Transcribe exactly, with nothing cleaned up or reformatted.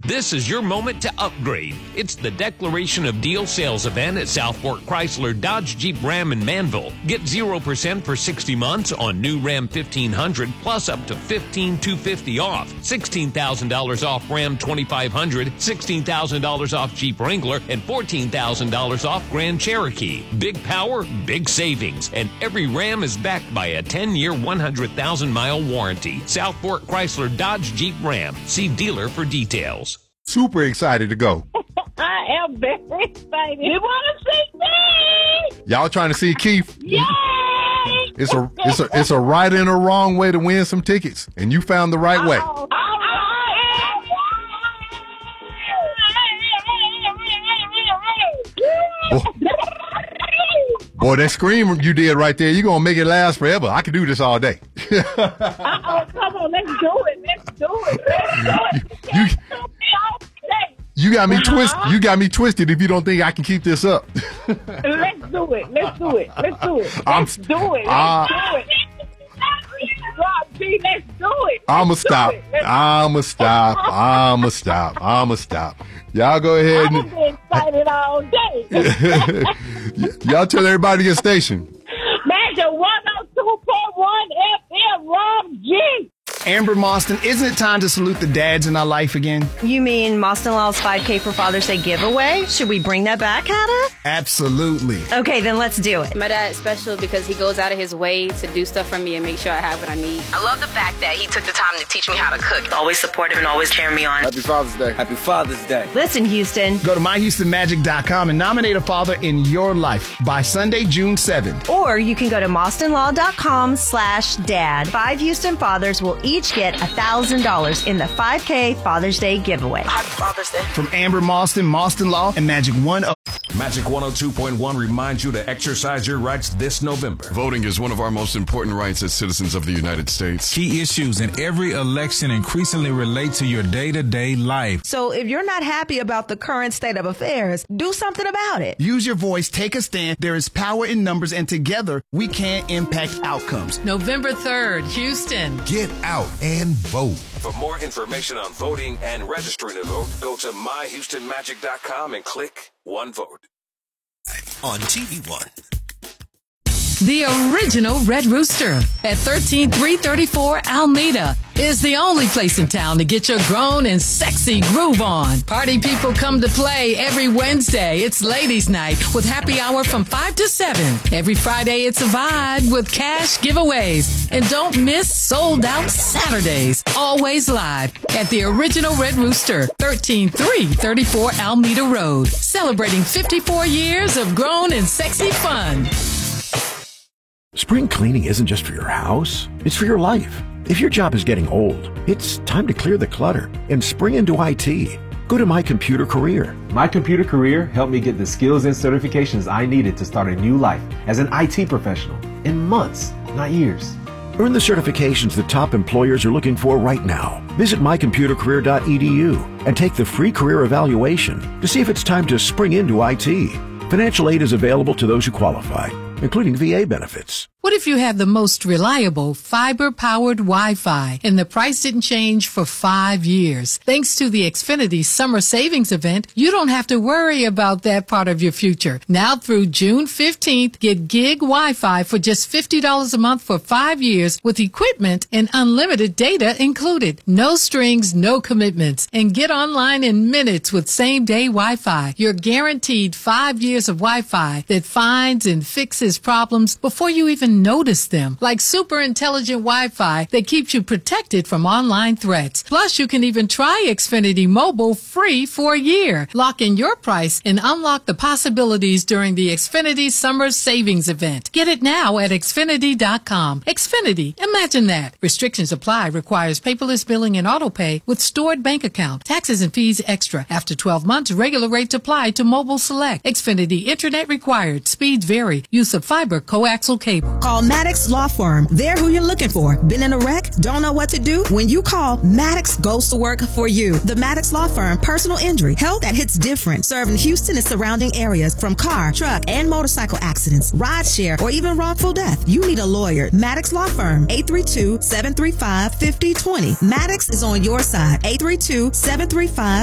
This is your moment to upgrade. It's the Declaration of Deal sales event at Southport Chrysler Dodge Jeep Ram in Manville. Get zero percent for sixty months on new Ram fifteen hundred plus up to fifteen thousand two hundred fifty dollars off, sixteen thousand dollars off Ram twenty-five hundred, sixteen thousand dollars off Jeep Wrangler, and fourteen thousand dollars off Grand Cherokee. Big power, big savings, and every Ram is backed by a ten-year, one hundred thousand mile warranty. Southport Chrysler Dodge Jeep Ram. See dealer for details. Super excited to go. I am very excited. You want to see me? Y'all trying to see Keith? Yay! It's a it's a it's a right and a wrong way to win some tickets, and you found the right way. Oh, Boy, that scream you did right there, you're going to make it last forever. I could do this all day. Uh-oh, come on, let's do it. Let's do it. Let's do it. You, You, you got me twisted. You got me twisted if you don't think I can keep this up. Let's do it. Let's do it. Let's do it. I'm- Let's do it. Let's uh, do it. Rob G, let's do it. I'ma Let's do stop. it. Let's- I'ma stop. I'ma stop. I'ma stop. Y'all go ahead I'm and gonna be excited all day. y'all tell everybody your station. Major one oh two point one F M, Rob G. Amber Moston, isn't it time to salute the dads in our life again? You mean Moston Law's five K for Father's Day giveaway? Should we bring that back, Hannah? Absolutely. Okay, then let's do it. My dad's special because he goes out of his way to do stuff for me and make sure I have what I need. I love the fact that he took the time to teach me how to cook. Always supportive and always cheering me on. Happy Father's Day. Happy Father's Day. Listen, Houston. Go to my houston magic dot com and nominate a father in your life by Sunday, June seventh. Or you can go to mostonlaw.com slash dad. Five Houston fathers will each get one thousand dollars in the five K Father's Day giveaway. Happy Father's Day. From Amber Moston, Moston Law, and Magic one oh. Magic one oh two point one reminds you to exercise your rights this November. Voting is one of our most important rights as citizens of the United States. Key issues in every election increasingly relate to your day-to-day life. So if you're not happy about the current state of affairs, do something about it. Use your voice, take a stand. There is power in numbers, and together we can impact outcomes. November third, Houston. Get out and vote. For more information on voting and registering to vote, go to my houston magic dot com and click One Vote. On T V One. The original Red Rooster at thirteen three thirty-four Alameda is the only place in town to get your grown and sexy groove on. Party people come to play every Wednesday. It's ladies' night with happy hour from five to seven. Every Friday, it's a vibe with cash giveaways. And don't miss sold out Saturdays. Always live at the original Red Rooster, thirteen three thirty-four Alameda Road. Celebrating fifty-four years of grown and sexy fun. Spring cleaning isn't just for your house, it's for your life. If your job is getting old, it's time to clear the clutter and spring into I T. Go to My Computer Career. My Computer Career helped me get the skills and certifications I needed to start a new life as an I T professional in months, not years. Earn the certifications the top employers are looking for right now. Visit my computer career dot e d u and take the free career evaluation to see if it's time to spring into I T. Financial aid is available to those who qualify, including V A benefits. What if you have the most reliable fiber-powered Wi-Fi and the price didn't change for five years? Thanks to the Xfinity Summer Savings Event, you don't have to worry about that part of your future. Now through June fifteenth, get gig Wi-Fi for just fifty dollars a month for five years with equipment and unlimited data included. No strings, no commitments, and get online in minutes with same-day Wi-Fi. You're guaranteed five years of Wi-Fi that finds and fixes problems before you even notice them, like super intelligent Wi-Fi that keeps you protected from online threats. Plus, you can even try Xfinity Mobile free for a year. Lock in your price and unlock the possibilities during the Xfinity Summer Savings Event. Get it now at xfinity dot com. Xfinity, imagine that. Restrictions apply. Requires paperless billing and auto pay with stored bank account. Taxes and fees extra. After twelve months, regular rates apply to Mobile Select. Xfinity Internet required. Speeds vary. Use of fiber coaxial cable. Call Maddox Law Firm. They're who you're looking for. Been in a wreck? Don't know what to do? When you call, Maddox goes to work for you. The Maddox Law Firm, personal injury, health that hits different. Serving Houston and surrounding areas from car, truck, and motorcycle accidents, ride share, or even wrongful death. You need a lawyer. Maddox Law Firm, eight three two, seven three five, five zero two zero. Maddox is on your side. eight three two, seven three five,